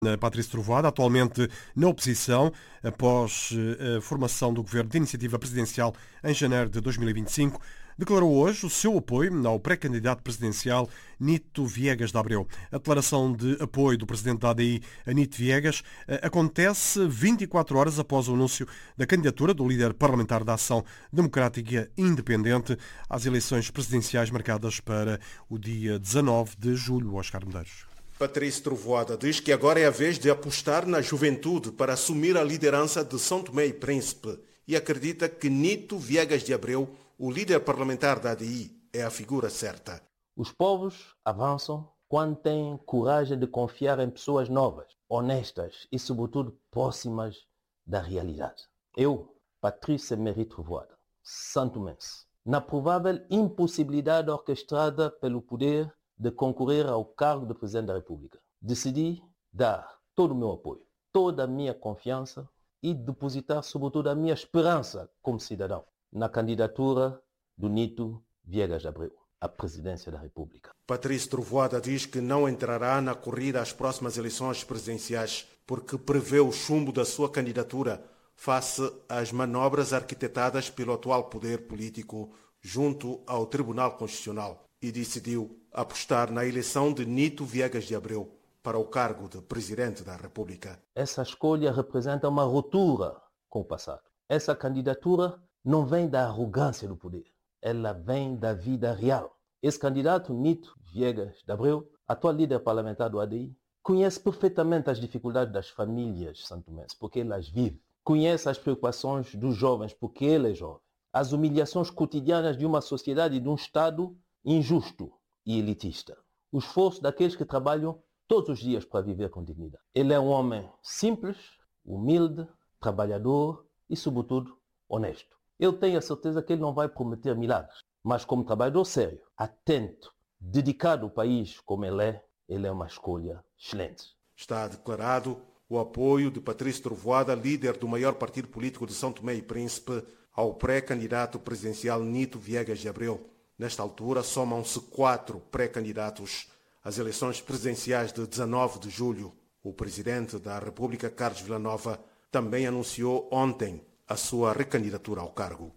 Patrício Trovoada, atualmente na oposição, após a formação do governo de iniciativa presidencial em janeiro de 2025, declarou hoje o seu apoio ao pré-candidato presidencial Nito Viegas de Abreu. A declaração de apoio do presidente da ADI, Nito Viegas, acontece 24 horas após o anúncio da candidatura do líder parlamentar da Ação Democrática Independente às eleições presidenciais marcadas para o dia 19 de julho. Oscar Medeiros. Patrício Trovoada diz que agora é a vez de apostar na juventude para assumir a liderança de São Tomé e Príncipe e acredita que Nito Viegas de Abreu, o líder parlamentar da ADI, é a figura certa. Os povos avançam quando têm coragem de confiar em pessoas novas, honestas e, sobretudo, próximas da realidade. Eu, Patrício Emery Trovoada, santomense, na provável impossibilidade orquestrada pelo poder de concorrer ao cargo de Presidente da República, decidi dar todo o meu apoio, toda a minha confiança e depositar, sobretudo, a minha esperança como cidadão na candidatura do Nito Viegas de Abreu à Presidência da República. Patrício Trovoada diz que não entrará na corrida às próximas eleições presidenciais porque prevê o chumbo da sua candidatura face às manobras arquitetadas pelo atual poder político junto ao Tribunal Constitucional e decidiu apostar na eleição de Nito Viegas de Abreu para o cargo de Presidente da República. Essa escolha representa uma ruptura com o passado. Essa candidatura não vem da arrogância do poder, ela vem da vida real. Esse candidato, Nito Viegas de Abreu, atual líder parlamentar do ADI, conhece perfeitamente as dificuldades das famílias santomenses, porque ele as vive. Conhece as preocupações dos jovens, porque ele é jovem. As humilhações cotidianas de uma sociedade e de um Estado injusto e elitista. O esforço daqueles que trabalham todos os dias para viver com dignidade. Ele é um homem simples, humilde, trabalhador e, sobretudo, honesto. Eu tenho a certeza que ele não vai prometer milagres, mas como trabalhador sério, atento, dedicado ao país como ele é uma escolha excelente. Está declarado o apoio de Patrício Trovoada, líder do maior partido político de São Tomé e Príncipe, ao pré-candidato presidencial Nito Viegas de Abreu. Nesta altura, somam-se 4 pré-candidatos às eleições presidenciais de 19 de julho. O presidente da República, Carlos Villanova, também anunciou ontem a sua recandidatura ao cargo.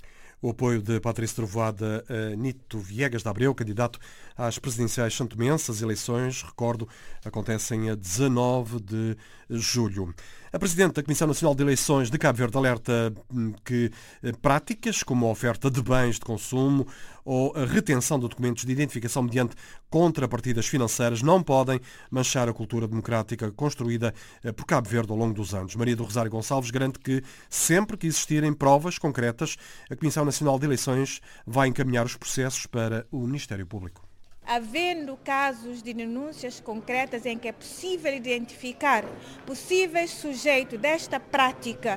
O apoio de Patrício Trovoada a Nito Viegas de Abreu, candidato às presidenciais santomenses. As eleições, recordo, acontecem a 19 de julho. A Presidente da Comissão Nacional de Eleições de Cabo Verde alerta que práticas como a oferta de bens de consumo ou a retenção de documentos de identificação mediante contrapartidas financeiras não podem manchar a cultura democrática construída por Cabo Verde ao longo dos anos. Maria do Rosário Gonçalves garante que sempre que existirem provas concretas, a Comissão Nacional de Eleições vai encaminhar os processos para o Ministério Público. Havendo casos de denúncias concretas em que é possível identificar possíveis sujeitos desta prática,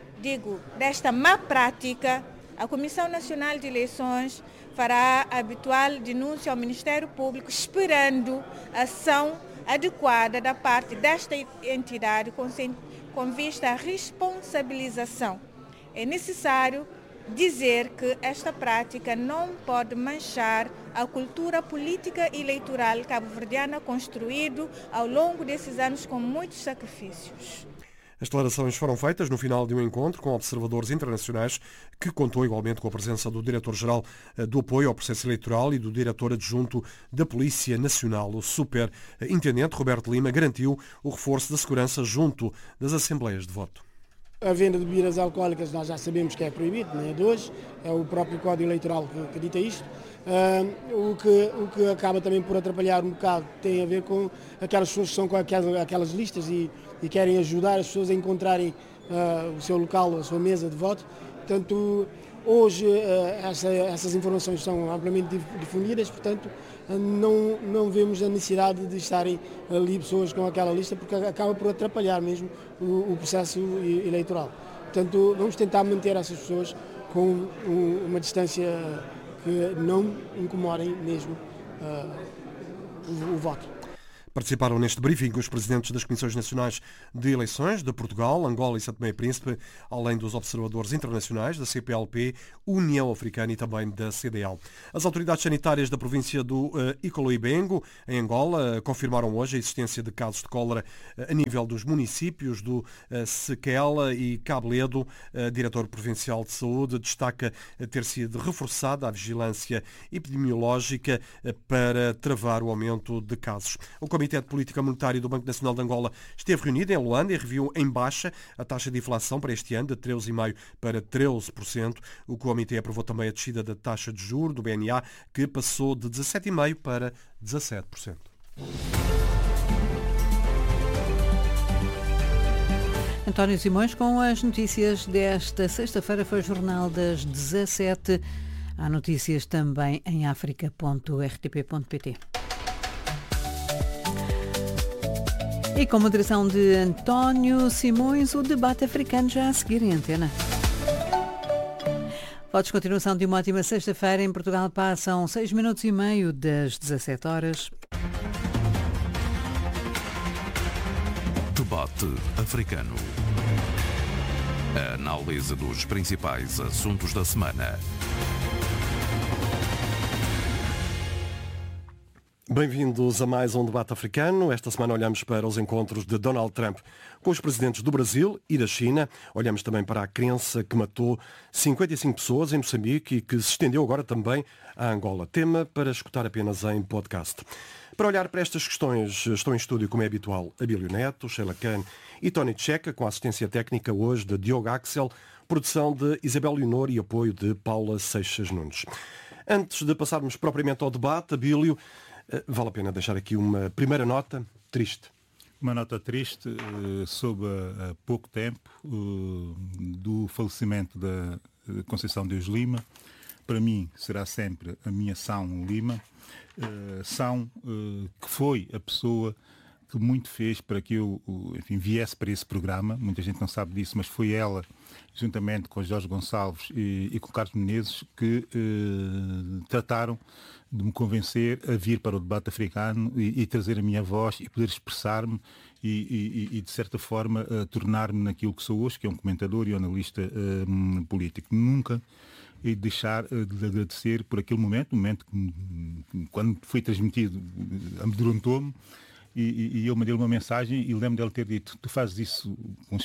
desta má prática, a Comissão Nacional de Eleições fará a habitual denúncia ao Ministério Público, esperando ação adequada da parte desta entidade com vista à responsabilização. É necessário dizer que esta prática não pode manchar a cultura política e eleitoral cabo-verdiana construído ao longo desses anos com muitos sacrifícios. As declarações foram feitas no final de um encontro com observadores internacionais que contou igualmente com a presença do Diretor-Geral do Apoio ao Processo Eleitoral e do Diretor Adjunto da Polícia Nacional. O Superintendente Roberto Lima garantiu o reforço da segurança junto das assembleias de voto. A venda de bebidas alcoólicas nós já sabemos que é proibido, não é de hoje, é o próprio Código Eleitoral que dita isto. O que acaba também por atrapalhar um bocado tem a ver com aquelas pessoas que são com aquelas listas e querem ajudar as pessoas a encontrarem o seu local, a sua mesa de voto. Portanto, hoje essas informações são amplamente difundidas, portanto não vemos a necessidade de estarem ali pessoas com aquela lista, porque acaba por atrapalhar mesmo o processo eleitoral. Portanto, vamos tentar manter essas pessoas com uma distância que não incomodem mesmo o voto. Participaram neste briefing os presidentes das Comissões Nacionais de Eleições de Portugal, Angola e São Tomé e Príncipe, além dos observadores internacionais da CPLP, União Africana e também da CDL. As autoridades sanitárias da província do Icoloibengo, em Angola, confirmaram hoje a existência de casos de cólera a nível dos municípios do Sequela e Cabo Ledo. O diretor provincial de saúde destaca ter sido reforçada a vigilância epidemiológica para travar o aumento de casos. O Comitê de Política Monetária do Banco Nacional de Angola esteve reunido em Luanda e reviu em baixa a taxa de inflação para este ano de 13,5% para 13%. O Comitê aprovou também a descida da taxa de juros do BNA, que passou de 17,5% para 17%. António Simões com as notícias desta sexta-feira. Foi o Jornal das 17. Há notícias também em africa.rtp.pt. E com moderação de António Simões, o debate africano já a seguir em antena. Votos de continuação de uma ótima sexta-feira. Em Portugal passam 6 minutos e meio das 17 horas. Debate africano. A análise dos principais assuntos da semana. Bem-vindos a mais um debate africano. Esta semana olhamos para os encontros de Donald Trump com os presidentes do Brasil e da China. Olhamos também para a crença que matou 55 pessoas em Moçambique e que se estendeu agora também a Angola. Tema para escutar apenas em podcast. Para olhar para estas questões, estou em estúdio, como é habitual, Abílio Neto, Sheila Khan e Tony Checa, com a assistência técnica hoje de Diogo Axel, produção de Isabel Leonor e apoio de Paula Seixas Nunes. Antes de passarmos propriamente ao debate, Abílio, vale a pena deixar aqui uma primeira nota triste. Uma nota triste sobre há pouco tempo do falecimento da Conceição Deus Lima. Para mim será sempre a minha São Lima, que foi a pessoa que muito fez para que eu viesse para esse programa. Muita gente não sabe disso, mas foi ela, juntamente com Jorge Gonçalves e com Carlos Menezes, que trataram de me convencer a vir para o debate africano e trazer a minha voz e poder expressar-me e de certa forma, tornar-me naquilo que sou hoje, que é um comentador e um analista político. Nunca e deixar de agradecer por aquele momento que quando foi transmitido amedrontou-me, e eu mandei uma mensagem e lembro dele ter dito: tu fazes isso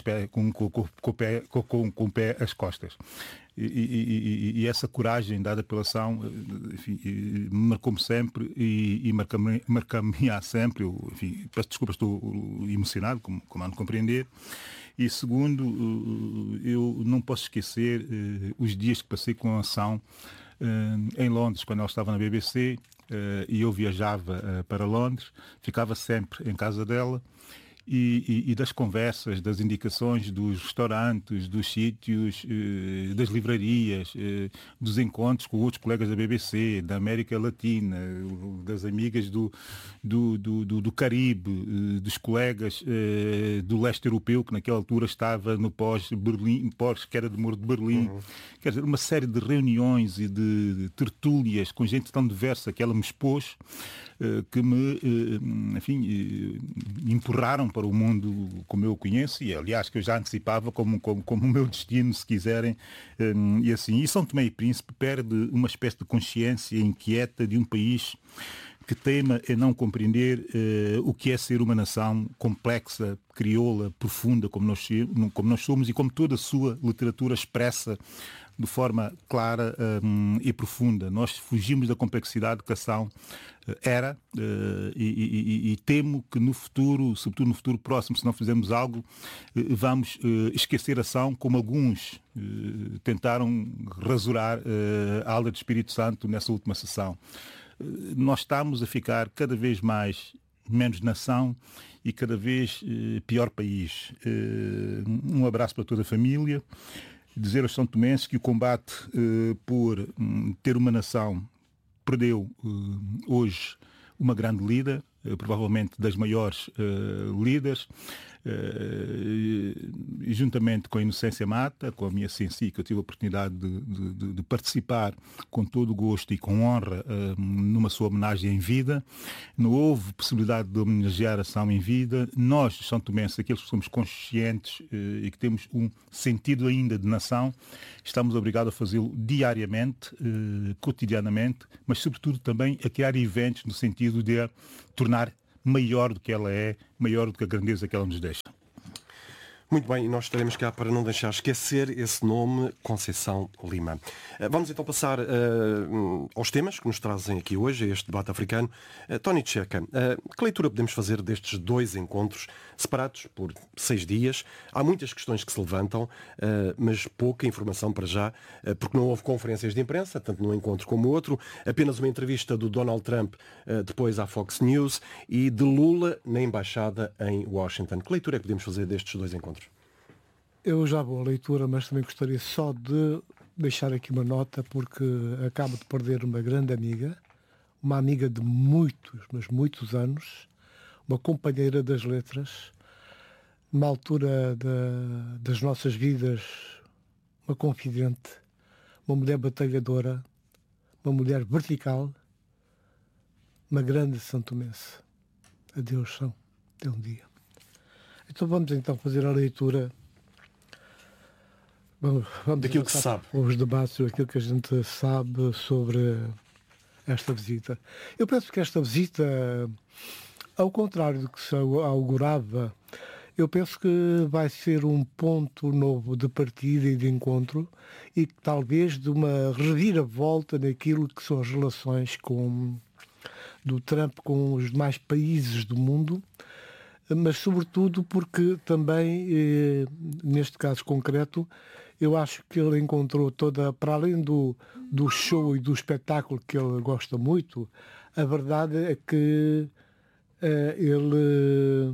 com o pé às costas. E essa coragem dada pela ação, marcou-me sempre e marca-me sempre. Peço desculpas, estou emocionado, como há de compreender. E segundo, eu não posso esquecer os dias que passei com a ação em Londres, quando ela estava na BBC, e eu viajava para Londres, ficava sempre em casa dela, e das conversas, das indicações dos restaurantes, dos sítios, das livrarias, dos encontros com outros colegas da BBC, da América Latina, das amigas do Caribe, dos colegas do leste europeu, que naquela altura estava no pós-Berlim, pós-queda do Muro de Berlim. Quer dizer, uma série de reuniões e de tertúlias com gente tão diversa que ela me expôs, que me, empurraram para o mundo como eu o conheço, e aliás que eu já antecipava como o meu destino, se quiserem, e assim. E São Tomé e Príncipe perde uma espécie de consciência inquieta de um país que teima em não compreender o que é ser uma nação complexa, crioula, profunda, como nós somos, e como toda a sua literatura expressa de forma clara e profunda. Nós fugimos da complexidade que a ação era, e temo que no futuro, sobretudo no futuro próximo, se não fizermos algo, vamos esquecer a ação, como alguns tentaram rasurar a ala do Espírito Santo nessa última sessão. Nós estamos a ficar cada vez menos nação e cada vez pior país. Um abraço para toda a família. Dizer aos são tomenses que o combate por ter uma nação perdeu hoje uma grande líder, provavelmente das maiores líderes. E juntamente com a Inocência Mata, com a minha Sensi, que eu tive a oportunidade de participar com todo o gosto e com honra numa sua homenagem em vida. Não houve possibilidade de homenagear a São em vida. Nós, São Tomenses, aqueles que somos conscientes e que temos um sentido ainda de nação, estamos obrigados a fazê-lo diariamente, cotidianamente, mas sobretudo também a criar eventos no sentido de a tornar maior do que ela é, maior do que a grandeza que ela nos deixa. Muito bem, nós estaremos cá para não deixar esquecer esse nome, Conceição Lima. Vamos então passar aos temas que nos trazem aqui hoje, a este debate africano. Tony Checa, que leitura podemos fazer destes 2 encontros separados por 6 dias? Há muitas questões que se levantam, mas pouca informação para já, porque não houve conferências de imprensa, tanto num encontro como no outro, apenas uma entrevista do Donald Trump depois à Fox News e de Lula na embaixada em Washington. Que leitura é que podemos fazer destes 2 encontros? Eu já vou à leitura, mas também gostaria só de deixar aqui uma nota, porque acabo de perder uma grande amiga, uma amiga de muitos, mas muitos anos, uma companheira das letras, numa altura das nossas vidas, uma confidente, uma mulher batalhadora, uma mulher vertical, uma grande santomense. Adeus, São. Até um dia. Então vamos então fazer a leitura. Vamos daquilo que se sabe. Os debates, aquilo que a gente sabe sobre esta visita. Eu penso que esta visita, ao contrário do que se augurava, eu penso que vai ser um ponto novo de partida e de encontro e que talvez de uma reviravolta naquilo que são as relações do Trump com os demais países do mundo, mas sobretudo porque também, neste caso concreto, eu acho que ele encontrou para além do show e do espetáculo que ele gosta muito, a verdade é que ele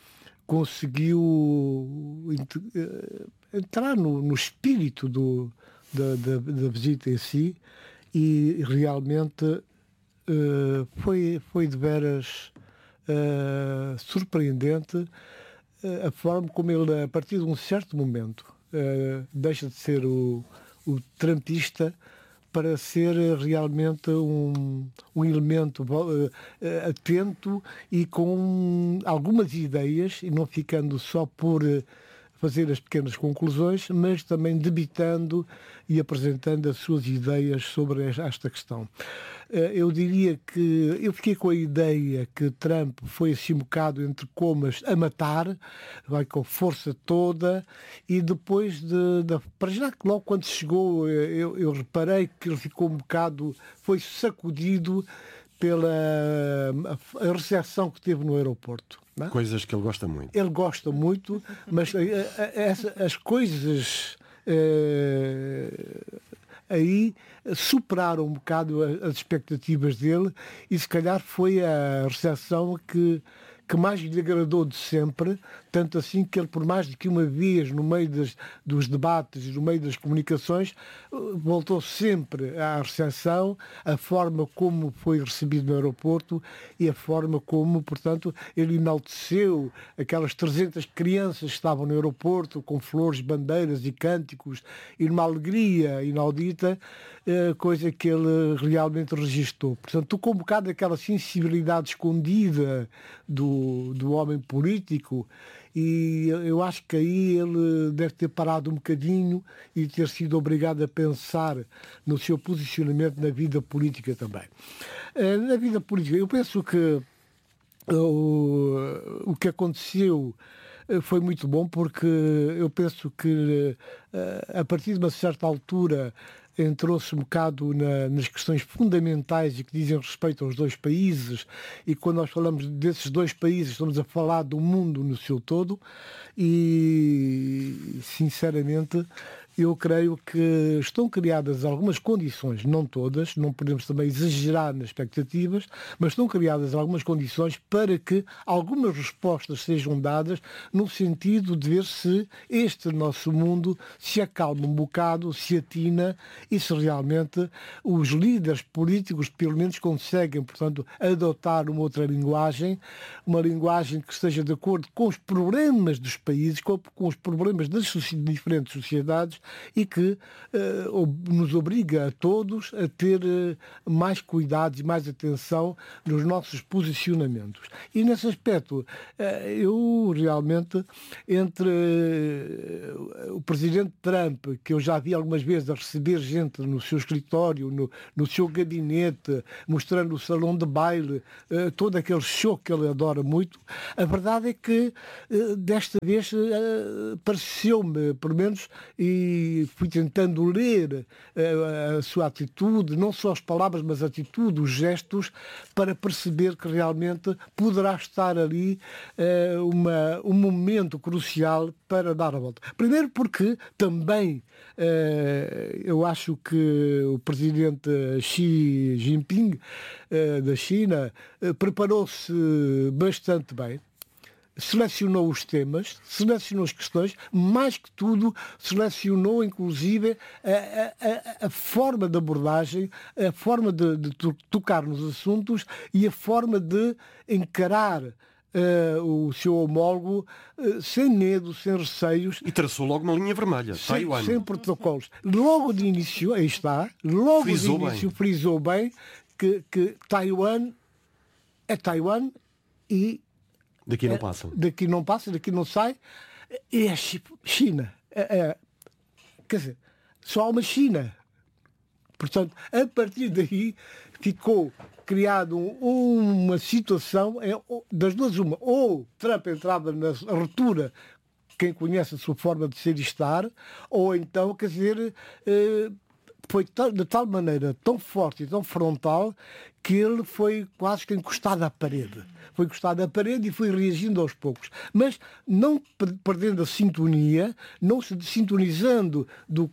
conseguiu entrar no espírito da visita em si e realmente foi de veras surpreendente a forma como ele, a partir de um certo momento, deixa de ser o trumpista para ser realmente um elemento atento e com algumas ideias, e não ficando só por fazer as pequenas conclusões, mas também debitando e apresentando as suas ideias sobre esta questão. Eu diria que eu fiquei com a ideia que Trump foi assim um bocado entre comas a matar, vai com força toda, e depois para já que logo quando chegou eu reparei que ele ficou um bocado, foi sacudido pela a recepção que teve no aeroporto. Não é? Coisas que ele gosta muito. Ele gosta muito, mas as coisas aí superaram um bocado as expectativas dele e se calhar foi a recepção que mais lhe agradou de sempre, tanto assim que ele, por mais de que uma vez no meio dos debates e no meio das comunicações, voltou sempre à recepção, a forma como foi recebido no aeroporto e a forma como, portanto, ele enalteceu aquelas 300 crianças que estavam no aeroporto com flores, bandeiras e cânticos e numa alegria inaudita, coisa que ele realmente registou. Portanto, tocou um bocado aquela sensibilidade escondida do homem político e eu acho que aí ele deve ter parado um bocadinho e ter sido obrigado a pensar no seu posicionamento na vida política também. Na vida política, eu penso que o que aconteceu foi muito bom, porque eu penso que a partir de uma certa altura entrou-se um bocado nas questões fundamentais e que dizem respeito aos dois países, e quando nós falamos desses dois países estamos a falar do mundo no seu todo, e sinceramente eu creio que estão criadas algumas condições, não todas, não podemos também exagerar nas expectativas, mas estão criadas algumas condições para que algumas respostas sejam dadas no sentido de ver se este nosso mundo se acalma um bocado, se atina e se realmente os líderes políticos pelo menos conseguem, portanto, adotar uma outra linguagem, uma linguagem que esteja de acordo com os problemas dos países, com os problemas das diferentes sociedades e que nos obriga a todos a ter mais cuidados e mais atenção nos nossos posicionamentos. E nesse aspecto, eu realmente, entre o presidente Trump, que eu já vi algumas vezes a receber gente no seu escritório, no seu gabinete, mostrando o salão de baile, todo aquele show que ele adora muito, a verdade é que desta vez pareceu-me, pelo menos, e fui tentando ler a sua atitude, não só as palavras, mas a atitude, os gestos, para perceber que realmente poderá estar ali um momento crucial para dar a volta. Primeiro porque também eu acho que o presidente Xi Jinping da China preparou-se bastante bem, selecionou os temas, selecionou as questões, mais que tudo selecionou inclusive a forma de abordagem, a forma de tocar nos assuntos e a forma de encarar o seu homólogo sem medo, sem receios. E traçou logo uma linha vermelha, Taiwan. Sem protocolos. Logo de início, aí está, logo frisou de início bem. Frisou bem que Taiwan é Taiwan e daqui não passa. Daqui não passa, daqui não sai. E é China. Quer dizer, só há uma China. Portanto, a partir daí ficou criado uma situação, das duas uma, ou Trump entrava na ruptura, quem conhece a sua forma de ser e estar, ou então, quer dizer, foi de tal maneira, tão forte e tão frontal, que ele foi quase que encostado à parede. Foi encostado à parede e foi reagindo aos poucos. Mas não perdendo a sintonia, não se sintonizando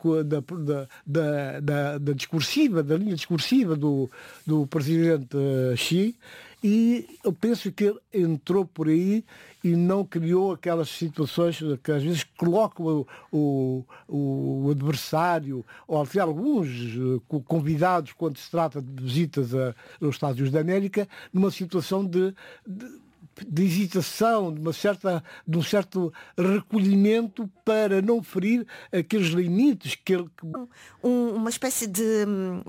da discursiva, da linha discursiva do presidente Xi. E eu penso que ele entrou por aí e não criou aquelas situações que às vezes colocam o adversário, ou até alguns convidados, quando se trata de visitas aos Estados Unidos da América, numa situação de hesitação, de um certo recolhimento para não ferir aqueles limites que ele... Uma espécie de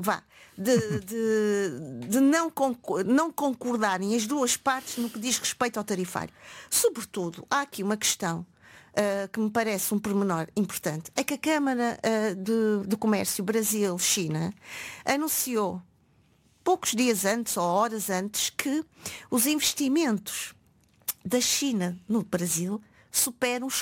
não concordarem as duas partes no que diz respeito ao tarifário. Sobretudo, há aqui uma questão que me parece um pormenor importante. É que a Câmara de Comércio Brasil-China anunciou poucos dias antes ou horas antes que os investimentos da China no Brasil superam os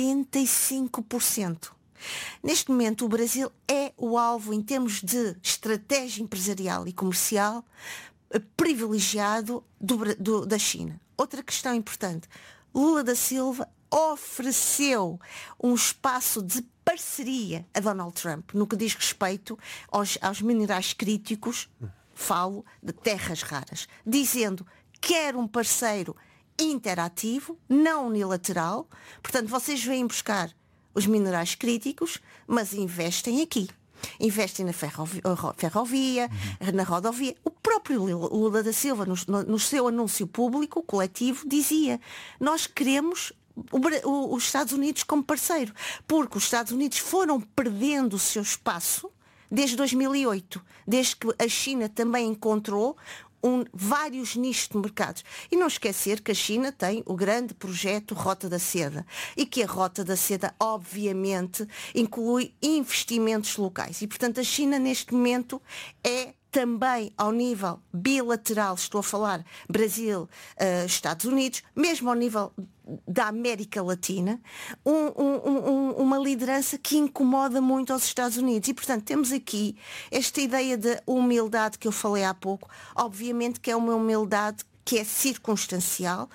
45%. Neste momento, o Brasil é o alvo, em termos de estratégia empresarial e comercial, privilegiado da China. Outra questão importante. Lula da Silva ofereceu um espaço de parceria a Donald Trump no que diz respeito aos minerais críticos, falo de terras raras, dizendo que quer um parceiro interativo, não unilateral. Portanto, vocês vêm buscar os minerais críticos, mas investem aqui. Investem na ferrovia, na rodovia. O próprio Lula da Silva, no seu anúncio público, coletivo, dizia: nós queremos os Estados Unidos como parceiro, porque os Estados Unidos foram perdendo o seu espaço desde 2008, desde que a China também encontrou vários nichos de mercados. E não esquecer que a China tem o grande projeto Rota da Seda e que a Rota da Seda, obviamente, inclui investimentos locais. E, portanto, a China, neste momento, é também ao nível bilateral, estou a falar Brasil, Estados Unidos, mesmo ao nível da América Latina, uma liderança que incomoda muito aos Estados Unidos. E, portanto, temos aqui esta ideia de humildade que eu falei há pouco, obviamente que é uma humildade que é circunstancial,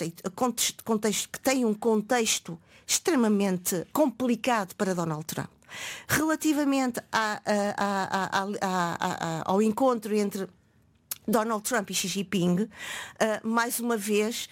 que tem um contexto extremamente complicado para Donald Trump. Relativamente ao encontro entre Donald Trump e Xi Jinping, mais uma vez,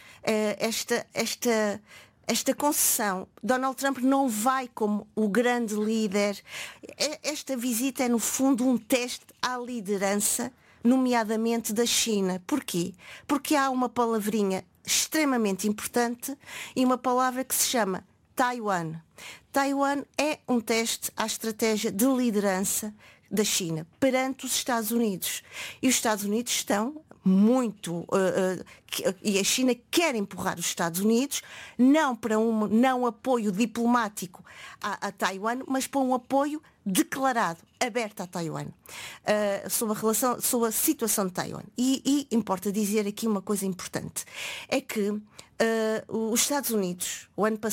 esta concessão, Donald Trump não vai como o grande líder. Esta visita é, no fundo, um teste à liderança, nomeadamente da China. Porquê? Porque há uma palavrinha extremamente importante e uma palavra que se chama Taiwan. Taiwan é um teste à estratégia de liderança da China perante os Estados Unidos. E os Estados Unidos estão muito... e a China quer empurrar os Estados Unidos não para um não apoio diplomático a Taiwan, mas para um apoio declarado, aberto a Taiwan, sobre a situação de Taiwan. E importa dizer aqui uma coisa importante, é que os Estados Unidos, o ano passado,